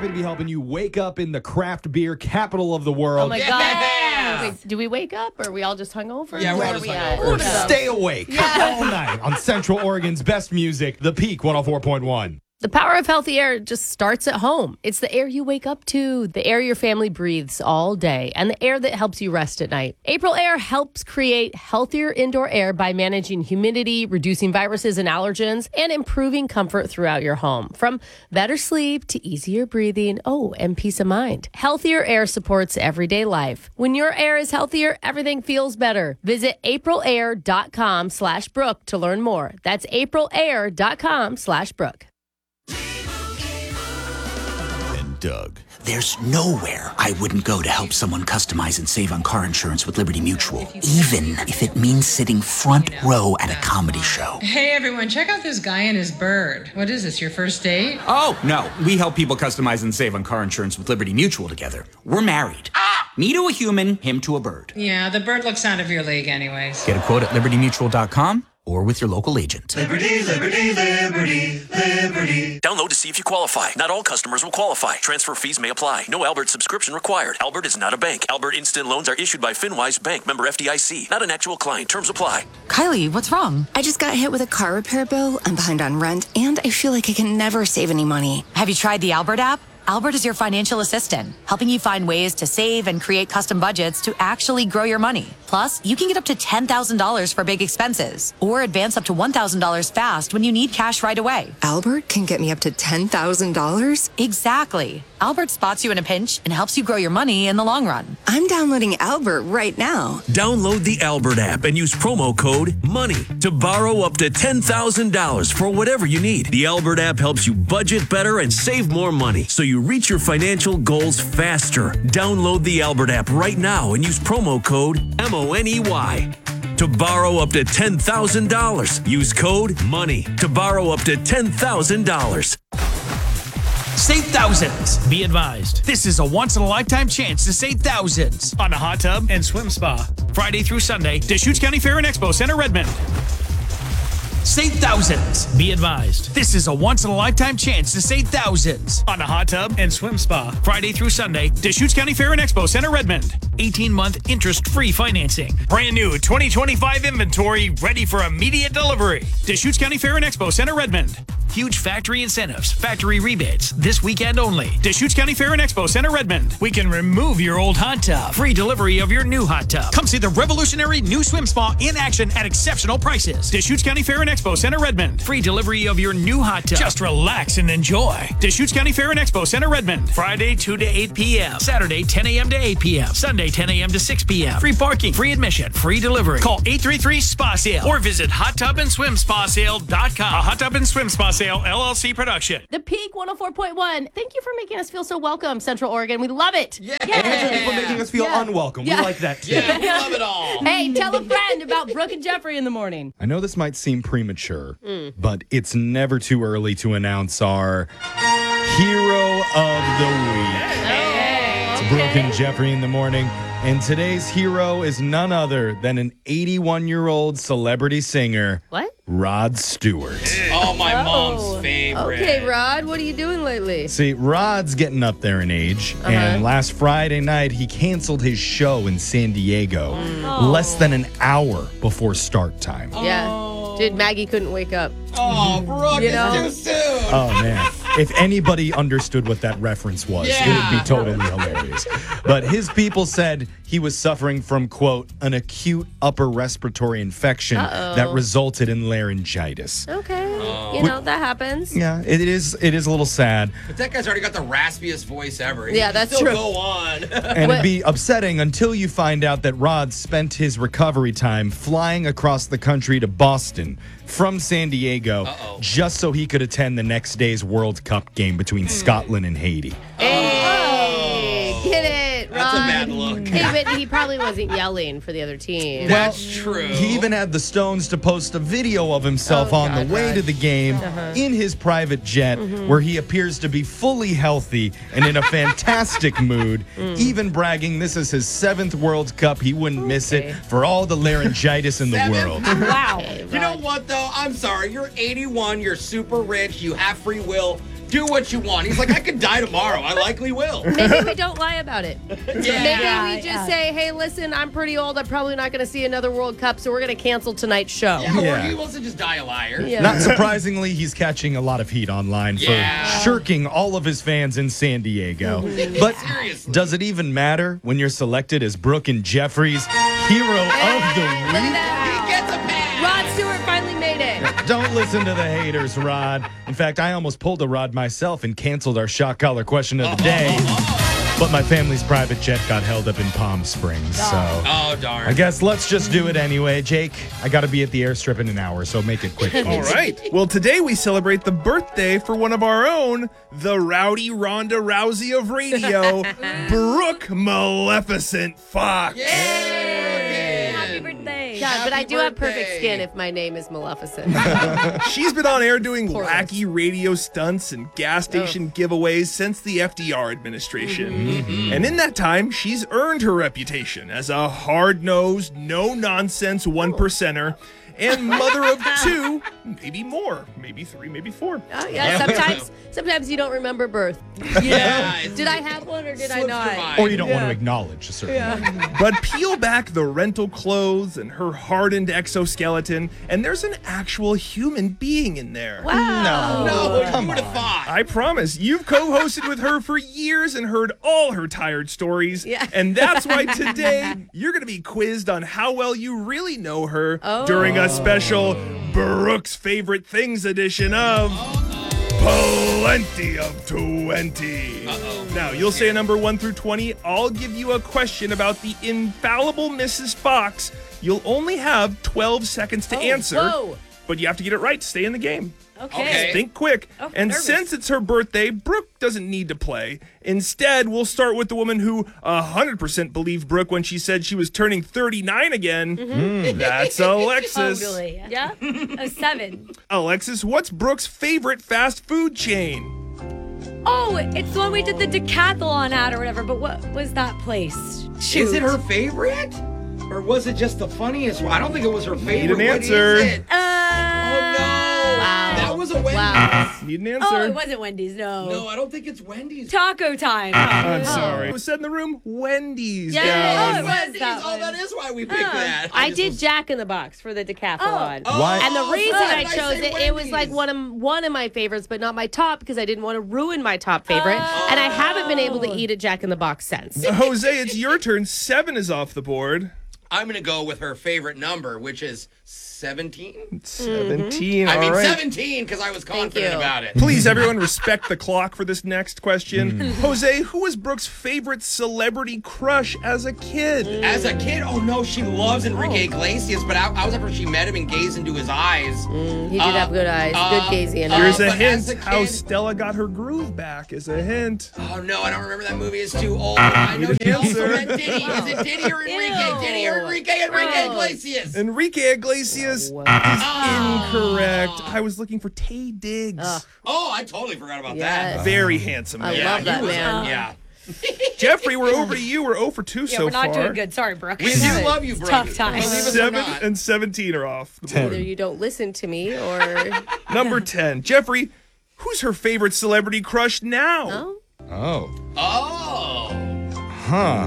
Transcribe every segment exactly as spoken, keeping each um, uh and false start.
happy to be helping you wake up in the craft beer capital of the world. Oh my Yeah. God. Wait, do we wake up or are we all just hungover? Yeah, we're Where all are just we hungover. at? Or stay awake Yeah. all night on Central Oregon's best music, The Peak one oh four point one. The power of healthy air just starts at home. It's the air you wake up to, the air your family breathes all day, and the air that helps you rest at night. April Air helps create healthier indoor air by managing humidity, reducing viruses and allergens, and improving comfort throughout your home. From better sleep to easier breathing, oh, and peace of mind. Healthier air supports everyday life. When your air is healthier, everything feels better. Visit aprilair.com slash Brooke to learn more. That's aprilair.com slash Brooke. And Doug. There's nowhere I wouldn't go to help someone customize and save on car insurance with Liberty Mutual, even if it means sitting front row at a comedy show. Hey everyone, check out this guy and his bird. What is this, your first date? Oh, no. We help people customize and save on car insurance with Liberty Mutual together. We're married. Me to a human, him to a bird. Yeah, the bird looks out of your league anyways. Get a quote at liberty mutual dot com or with your local agent. Liberty, liberty, liberty, liberty. Download to see if you qualify. Not all customers will qualify. Transfer fees may apply. No Albert subscription required. Albert is not a bank. Albert Instant Loans are issued by FinWise Bank, member F D I C. Not an actual client. Terms apply. Kylie, what's wrong? I just got hit with a car repair bill. I'm behind on rent, and I feel like I can never save any money. Have you tried the Albert app? Albert is your financial assistant, helping you find ways to save and create custom budgets to actually grow your money. Plus, you can get up to ten thousand dollars for big expenses or advance up to one thousand dollars fast when you need cash right away. Albert can get me up to ten thousand dollars? Exactly. Albert spots you in a pinch and helps you grow your money in the long run. I'm downloading Albert right now. Download the Albert app and use promo code MONEY to borrow up to ten thousand dollars for whatever you need. The Albert app helps you budget better and save more money so you reach your financial goals faster. Download the Albert app right now and use promo code M O N E Y. To borrow up to ten thousand dollars, use code MONEY to borrow up to ten thousand dollars. Save thousands. Be advised, this is a once-in-a-lifetime chance to save thousands on a hot tub and swim spa. Friday through Sunday, Deschutes County Fair and Expo Center, Redmond. Save thousands. Be advised, this is a once-in-a-lifetime chance to save thousands on a hot tub and swim spa. Friday through Sunday, Deschutes County Fair and Expo Center, Redmond. eighteen-month interest-free financing. Brand new twenty twenty-five inventory ready for immediate delivery. Deschutes County Fair and Expo Center, Redmond. Huge factory incentives, factory rebates, this weekend only. Deschutes County Fair and Expo Center, Redmond. We can remove your old hot tub. Free delivery of your new hot tub. Come see the revolutionary new swim spa in action at exceptional prices. Deschutes County Fair and Expo Center, Redmond. Free delivery of your new hot tub. Just relax and enjoy. Deschutes County Fair and Expo Center, Redmond. Friday, two to eight p.m. Saturday, ten a.m. to eight p.m. Sunday, ten a.m. to six p.m. Free parking, free admission, free delivery. Call eight three three, S P A sale or visit hot tub and swim spa sale dot com. A Hot Tub and Swim Spa Sale, L L C production. The Peak one oh four point one. Thank you for making us feel so welcome, Central Oregon. We love it. Yeah. And for making us feel Yeah. unwelcome. Yeah. We like that too. Yeah, we love it all. Hey, tell a friend about Brooke and Jeffrey in the morning. I know this might seem premature, Mm. but it's never too early to announce our Hero of the Week. It's Brooke and Jeffrey in the morning. And today's hero is none other than an eighty-one-year-old celebrity singer, What? Rod Stewart. Oh, my Oh. mom's favorite. Okay, Rod, what are you doing lately? See, Rod's getting up there in age, Uh-huh. and last Friday night he canceled his show in San Diego Oh. less than an hour before start time. Yeah. Dude, Maggie couldn't wake up. Oh, Brooke, You it's know? too soon. Oh, man. If anybody understood what that reference was, it would be Yeah. totally hilarious. But his people said he was suffering from, quote, an acute upper respiratory infection Uh-oh. that resulted in laryngitis. Okay. Oh. You know, that happens. Yeah, it is It is a little sad. But that guy's already got the raspiest voice ever. He Yeah, can that's still true. go on. And it'd be upsetting until you find out that Rod spent his recovery time flying across the country to Boston from San Diego Uh-oh. just so he could attend the next day's World Cup game between Scotland and Haiti. Hey, get it, Rod. That's a bad look. Hey, but he probably wasn't yelling for the other team. That's true. He even had the stones to post a video of himself Oh, on God, the way Raj. to the game Uh-huh. in his private jet, Mm-hmm. where he appears to be fully healthy and in a fantastic mood, Mm. even bragging this is his seventh World Cup. He wouldn't miss Okay. it for all the laryngitis in the Seventh? world. Wow. You know what, though? I'm sorry. You're eighty-one. You're super rich. You have free will. do what you want. He's like, I could die tomorrow. I likely will. Maybe we don't lie about it. Yeah. Maybe we just say, hey, listen, I'm pretty old. I'm probably not going to see another World Cup, so we're going to cancel tonight's show. Yeah, or Yeah. he wants to just die a liar. Yeah. Not surprisingly, he's catching a lot of heat online Yeah. for shirking all of his fans in San Diego. But Seriously. does it even matter when you're selected as Brooke and Jeffrey's Hero of the Week? He gets a pass. Rod Stewart finally made it. Don't listen to the haters, Rod. In fact, I almost pulled a Rod myself and canceled our shock collar question of the day. But my family's private jet got held up in Palm Springs, so Oh, darn. I guess let's just do it anyway. Jake, I got to be at the airstrip in an hour, so make it quick, please. All right. Well, today we celebrate the birthday for one of our own, the rowdy Ronda Rousey of radio, Brooke Maleficent Fox. Happy birthday. God, but I do have perfect skin if my name is Maleficent. She's been on air doing Poor wacky radio stunts and gas station giveaways since the F D R administration. And in that time, she's earned her reputation as a hard-nosed, no-nonsense one-percenter and mother of two, maybe more, maybe three, maybe four. Oh, yeah, sometimes sometimes you don't remember birth. Yeah. it's- Did I have one or did I Slips your not? mind. Or you don't want to acknowledge a certain one. But peel back the rental clothes and her hardened exoskeleton, and there's an actual human being in there. Wow. No, who would have thought? I promise, you've co-hosted with her for years and heard all her tired stories. Yeah. And that's why today you're going to be quizzed on how well you really know her Oh. during a special Brooke's Favorite Things edition of Plenty of twenty. Uh-oh. Now, you'll say a number one through twenty. I'll give you a question about the infallible Missus Fox. You'll only have twelve seconds to Oh, answer, whoa. but you have to get it right to stay in the game. Okay. Think quick. Oh, and nervous. since it's her birthday, Brooke doesn't need to play. Instead, we'll start with the woman who one hundred percent believed Brooke when she said she was turning thirty-nine again. Mm-hmm. That's Alexis. Totally. Yeah? A seven. Alexis, what's Brooke's favorite fast food chain? Oh, it's the one we did the decathlon at or whatever, but what was that place? Shoot. Is it her favorite? Or was it just the funniest one? I don't think it was her favorite. an What answer. is it? Uh, Oh, no. Wow. That was a Wendy's. Wow. Need an answer? Oh, it wasn't Wendy's, no. No, I don't think it's Wendy's. Taco time. I'm sorry. It was said in the room, Wendy's. Yay. down. Oh, it was Wendy's. that Oh, one. that is why we picked that. I just did was- Jack in the Box for the decathlon. Oh, Why- And the reason why I did chose say it, it was like Wendy's? one of one of my favorites, but not my top because I didn't want to ruin my top favorite. And I haven't been able to eat at Jack in the Box since. Jose, it's your turn. Seven is off the board. I'm going to go with her favorite number, which is seventeen. seventeen. I All mean, right. seventeen because I was confident you. about it. Please, everyone, respect the clock for this next question. Jose, who was Brooke's favorite celebrity crush as a kid? As a kid, oh no, she loves Enrique Iglesias, but I, I was after she met him and gazed into his eyes. He did Uh, have good eyes, uh, good gazing. uh, Here's a but as hint a how kid- Stella got her groove back is a hint. Oh no, I don't remember that movie. It's too old. I know Need an she also answer. meant Diddy. Is it Diddy or Enrique? Ew. Diddy or Enrique? Enrique Iglesias. Enrique Iglesias is incorrect. I was looking for Tay Diggs. Oh, I totally forgot about Yes. that. Very handsome I man. Yeah, love he that was- man. Yeah. Jeffrey, we're over to you. We're zero for two Yeah, so we're not far. doing good. Sorry, Brooke. We do love you, bro. Tough times. Believe us or Seven not. and seventeen are off the board. Either you don't listen to me or. Number ten. Jeffrey, who's her favorite celebrity crush now? Oh. Oh. Oh. Huh.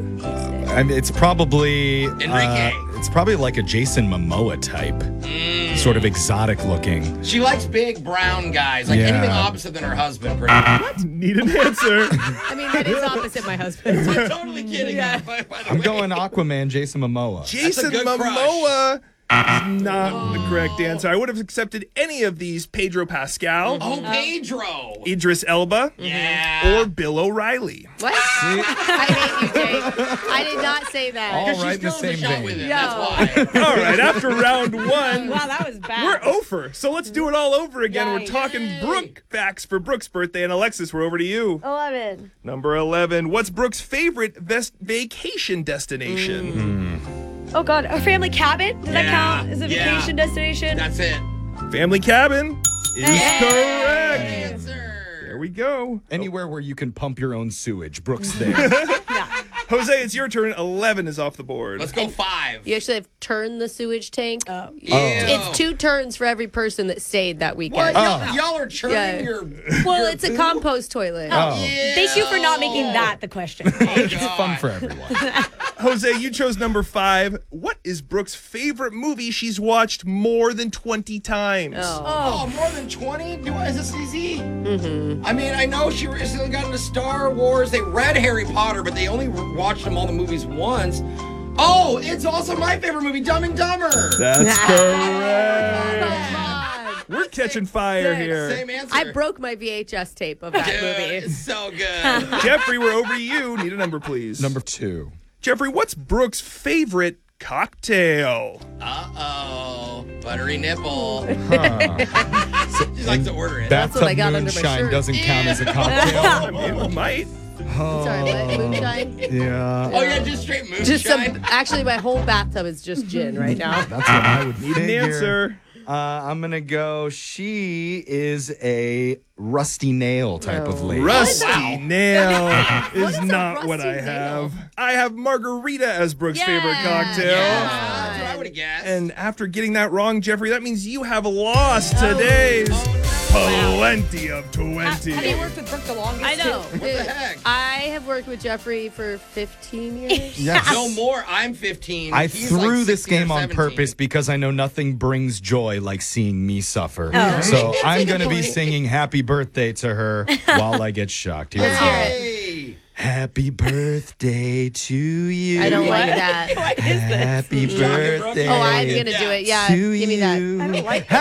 I mean, it's probably Enrique. uh, it's probably like a Jason Momoa type, sort of exotic looking. She likes big brown guys, like Yeah. anything opposite than her husband. Pretty much. Need an answer. I mean, that is opposite my husband. I'm totally kidding. By, by the I'm way. going Aquaman, Jason Momoa. Jason good crush. Momoa is not the correct answer. I would have accepted any of these: Pedro Pascal, Oh, Pedro. Idris Elba, Yeah. or Bill O'Reilly. What? I hate you, Jake. I did not say that. All Because right, she's in the still in same the shot vein. with him. Yeah. That's why. All right, after round one, Wow, that was bad. we're over. So let's do it all over again. We're Yikes. talking Brooke facts for Brooke's birthday. And Alexis, we're over to you. eleven. Number eleven. What's Brooke's favorite vest- vacation destination? Oh, God. A family cabin? Does that Yeah, count as a yeah. vacation destination? That's it. Family cabin is correct. Answer. There we go. Anywhere where you can pump your own sewage, Brooks there. Jose, it's your turn. eleven is off the board. Let's go five. You actually have turned the sewage tank. Oh. It's two turns for every person that stayed that weekend. What? Y'all, y'all are churning Yeah. your. Well, your it's a food? compost toilet. Oh. Yeah. Thank you for not making that the question. It's fun for everyone. Jose, you chose number five. What is Brooke's favorite movie she's watched more than twenty times? Oh, more than twenty? Do I, is this easy? Mm-hmm. I mean, I know she recently got into Star Wars. They read Harry Potter, but they only watched them all the movies once. Oh, it's also my favorite movie, Dumb and Dumber. That's correct. We're catching fire here. Same answer. I broke my V H S tape of that Dude, movie. it's so good. Jeffrey, we're over to you. Need a number, please. Number two. Jeffrey, what's Brooke's favorite cocktail? Uh-oh. Buttery nipple. Huh. She likes to order it. Bathtub what I got under my moonshine shirt. doesn't count as a cocktail. I mean, it might. Sorry, what? Moonshine? Yeah. Oh, yeah, just straight moonshine. Just some. Actually, my whole bathtub is just gin right now. That's what I would Need an figure. answer. Uh, I'm gonna go. She is a rusty nail type of lady. Rusty Wow. nail is is a not what rusty I have. nail? I have margarita as Brooke's Yeah. favorite cocktail. Yeah, that's what I would have guessed. And after getting that wrong, Jeffrey, that means you have lost today's plenty of twenty. Have you worked with Brooke the longest? I know. too? What the heck? I have worked with Jeffrey for fifteen years. Yes. No more. I'm fifteen. I He's threw like this sixteen or game on seventeen. purpose because I know nothing brings joy like seeing me suffer. Oh. So I'm a good going to be point. singing happy birthday to her while I get shocked. Here we Let's go. hear it. Hey. Happy birthday to you. I don't like that. What is this? Happy birthday. Oh, I'm going to do it. Yeah, to give me that. you. I don't like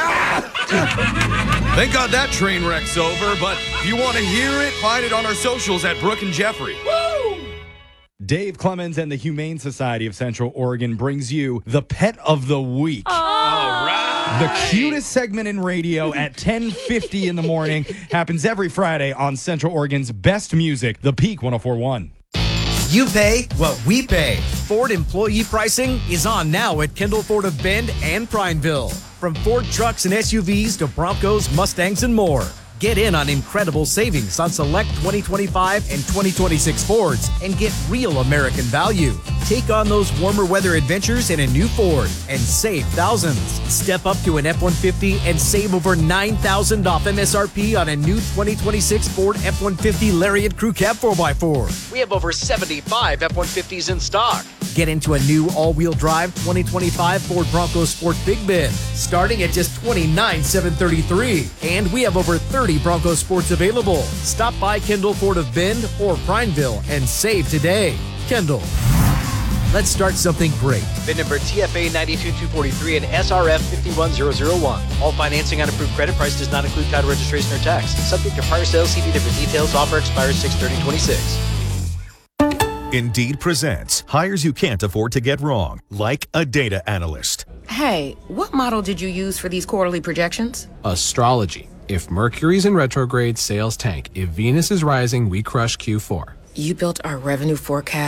Thank God that train wreck's over, but if you want to hear it, find it on our socials at Brooke and Jeffrey. Dave Clemens and the Humane Society of Central Oregon brings you the Pet of the Week. All right. The cutest segment in radio at ten fifty in the morning happens every Friday on Central Oregon's best music, The Peak one oh four point one. You pay what we pay. Ford employee pricing is on now at Kendall Ford of Bend and Prineville. From Ford trucks and S U Vs to Broncos, Mustangs, and more. Get in on incredible savings on select twenty twenty-five and twenty twenty-six Fords and get real American value. Take on those warmer weather adventures in a new Ford and save thousands. Step up to an F one fifty and save over nine thousand dollars off M S R P on a new twenty twenty-six Ford F one fifty Lariat Crew Cab four by four. We have over seventy-five F one fifties in stock. Get into a new all-wheel drive twenty twenty-five Ford Bronco Sport Big Bend, starting at just twenty-nine thousand seven hundred thirty-three dollars. And we have over thirty Bronco Sports available. Stop by Kendall Ford of Bend or Prineville and save today. Kendall. Let's start something great. VIN number T F A nine two two four three and S R F five one zero zero one. All financing on approved credit price does not include title registration or tax. Subject to prior sales. See different details. Offer expires six thirty twenty-six. Indeed presents hires you can't afford to get wrong, like a data analyst. Hey, what model did you use for these quarterly projections? Astrology. If Mercury's in retrograde, sales tank. If Venus is rising, we crush Q four. You built our revenue forecast